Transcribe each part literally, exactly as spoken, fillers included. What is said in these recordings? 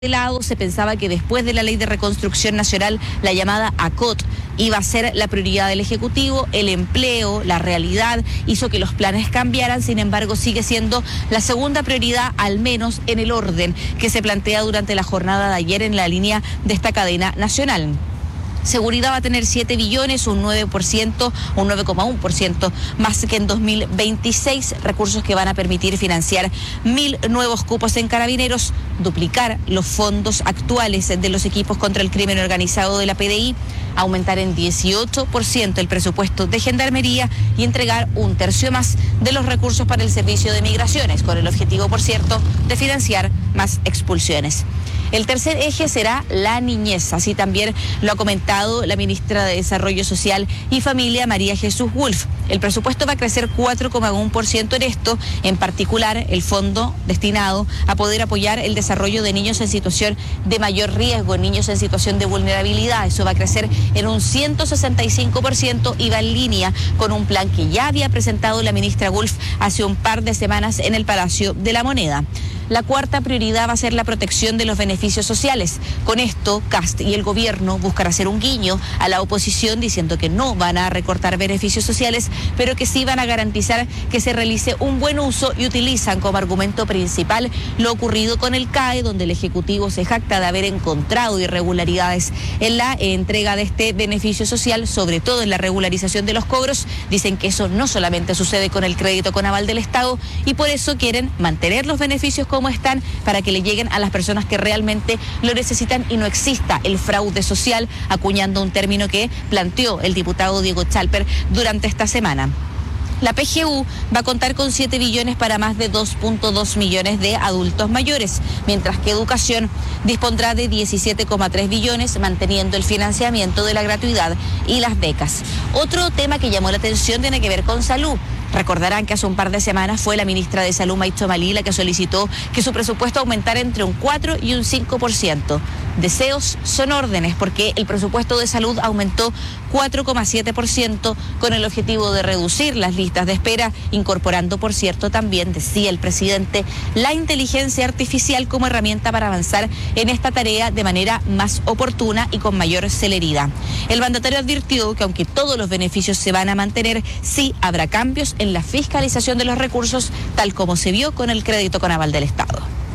De lado, se pensaba que después de la Ley de Reconstrucción Nacional, la llamada A C O T, iba a ser la prioridad del Ejecutivo. El empleo, la realidad, hizo que los planes cambiaran. Sin embargo, sigue siendo la segunda prioridad, al menos en el orden que se plantea durante la jornada de ayer en la línea de esta cadena nacional. Seguridad va a tener siete billones, un nueve por ciento, un nueve coma uno por ciento más que en dos mil veintiséis, recursos que van a permitir financiar mil nuevos cupos en Carabineros, duplicar los fondos actuales de los equipos contra el crimen organizado de la P D I, aumentar en dieciocho por ciento el presupuesto de Gendarmería y entregar un tercio más de los recursos para el servicio de migraciones, con el objetivo, por cierto, de financiar más expulsiones. El tercer eje será la niñez, así también lo ha comentado la ministra de Desarrollo Social y Familia, María Jesús Wolf. El presupuesto va a crecer cuatro coma uno por ciento en esto, en particular el fondo destinado a poder apoyar el desarrollo de niños en situación de mayor riesgo, niños en situación de vulnerabilidad. Eso va a crecer en un ciento sesenta y cinco por ciento y va en línea con un plan que ya había presentado la ministra Wolf hace un par de semanas en el Palacio de la Moneda. La cuarta prioridad va a ser la protección de los beneficios sociales. Con esto, Kast y el gobierno buscan hacer un guiño a la oposición diciendo que no van a recortar beneficios sociales, pero que sí van a garantizar que se realice un buen uso, y utilizan como argumento principal lo ocurrido con el C A E, donde el Ejecutivo se jacta de haber encontrado irregularidades en la entrega de este beneficio social, sobre todo en la regularización de los cobros. Dicen que eso no solamente sucede con el crédito con aval del Estado, y por eso quieren mantener los beneficios como están, para que le lleguen a las personas que realmente lo necesitan y no exista el fraude social, acuñando un término que planteó el diputado Diego Chalper durante esta semana. La P G U va a contar con siete billones para más de dos punto dos millones de adultos mayores, mientras que Educación dispondrá de diecisiete coma tres billones, manteniendo el financiamiento de la gratuidad y las becas. Otro tema que llamó la atención tiene que ver con salud. Recordarán que hace un par de semanas fue la ministra de Salud, Maicho Malí, la que solicitó que su presupuesto aumentara entre un cuatro y un cinco por ciento. Deseos son órdenes, porque el presupuesto de salud aumentó cuatro coma siete por ciento con el objetivo de reducir las listas de espera, incorporando, por cierto, también, decía el presidente, la inteligencia artificial como herramienta para avanzar en esta tarea de manera más oportuna y con mayor celeridad. El mandatario advirtió que aunque todos los beneficios se van a mantener, sí habrá cambios en la fiscalización de los recursos, tal como se vio con el crédito con aval del Estado.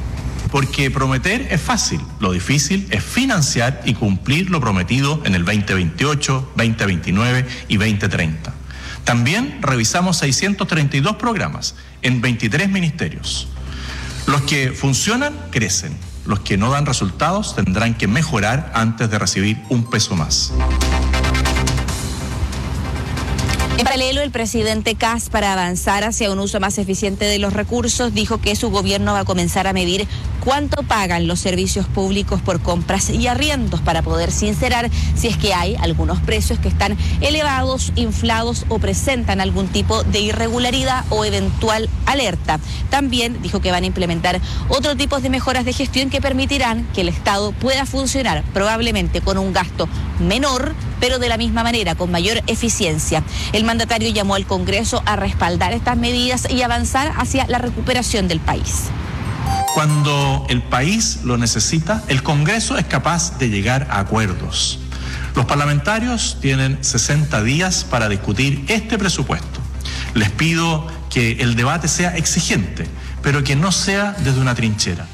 Porque prometer es fácil, lo difícil es financiar y cumplir lo prometido en el veinte veintiocho, veinte veintinueve y veinte treinta. También revisamos seiscientos treinta y dos programas en veintitrés ministerios. Los que funcionan crecen, los que no dan resultados tendrán que mejorar antes de recibir un peso más. En paralelo, el presidente Kast, para avanzar hacia un uso más eficiente de los recursos, dijo que su gobierno va a comenzar a medir cuánto pagan los servicios públicos por compras y arriendos, para poder sincerar si es que hay algunos precios que están elevados, inflados o presentan algún tipo de irregularidad o eventual alerta. También dijo que van a implementar otros tipos de mejoras de gestión que permitirán que el Estado pueda funcionar probablemente con un gasto menor, pero de la misma manera, con mayor eficiencia. El mandatario llamó al Congreso a respaldar estas medidas y avanzar hacia la recuperación del país. Cuando el país lo necesita, el Congreso es capaz de llegar a acuerdos. Los parlamentarios tienen sesenta días para discutir este presupuesto. Les pido que el debate sea exigente, pero que no sea desde una trinchera.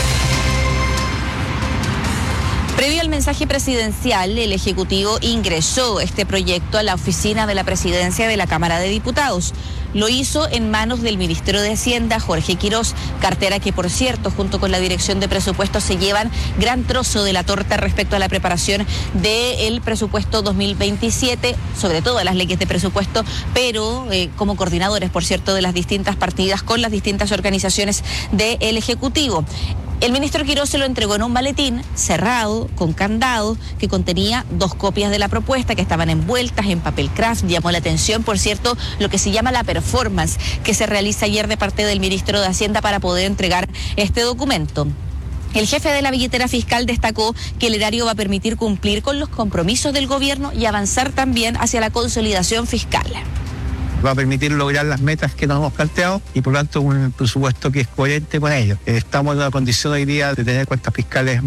Previo al mensaje presidencial, el Ejecutivo ingresó este proyecto a la oficina de la Presidencia de la Cámara de Diputados. Lo hizo en manos del ministro de Hacienda, Jorge Quirós, cartera que, por cierto, junto con la Dirección de Presupuestos, se llevan gran trozo de la torta respecto a la preparación del presupuesto dos mil veintisiete, sobre todo a las leyes de presupuesto, pero eh, como coordinadores, por cierto, de las distintas partidas con las distintas organizaciones del Ejecutivo. El ministro Quirós se lo entregó en un maletín cerrado, con candado, que contenía dos copias de la propuesta que estaban envueltas en papel craft. Llamó la atención, por cierto, lo que se llama la performance que se realiza ayer de parte del ministro de Hacienda para poder entregar este documento. El jefe de la billetera fiscal destacó que el erario va a permitir cumplir con los compromisos del gobierno y avanzar también hacia la consolidación fiscal. va a permitir lograr las metas que nos hemos planteado y por lo tanto un presupuesto que es coherente con ello. Estamos en una condición hoy día de tener cuentas fiscales